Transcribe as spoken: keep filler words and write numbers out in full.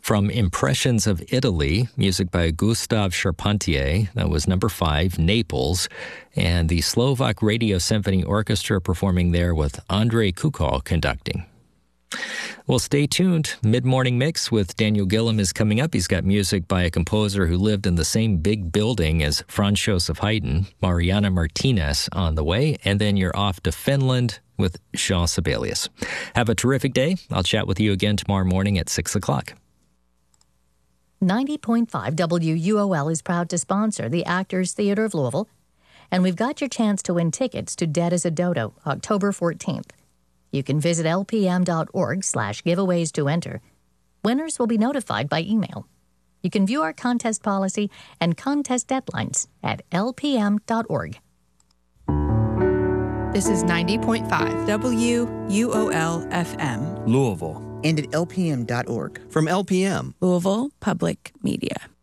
From Impressions of Italy, music by Gustave Charpentier, that was number five, Naples, and the Slovak Radio Symphony Orchestra performing there with Andrei Kukal conducting. Well, stay tuned. Mid-Morning Mix with Daniel Gillam is coming up. He's got music by a composer who lived in the same big building as Franz Joseph Haydn, Mariana Martinez, on the way. And then you're off to Finland with Jean Sibelius. Have a terrific day. I'll chat with you again tomorrow morning at six o'clock. ninety point five W U O L is proud to sponsor the Actors Theatre of Louisville, and we've got your chance to win tickets to Dead as a Dodo, October fourteenth. You can visit lpm.org slash giveaways to enter. Winners will be notified by email. You can view our contest policy and contest deadlines at lpm dot org. This is ninety point five W U O L F M. Louisville. And at L P M dot org. From L P M. Louisville Public Media.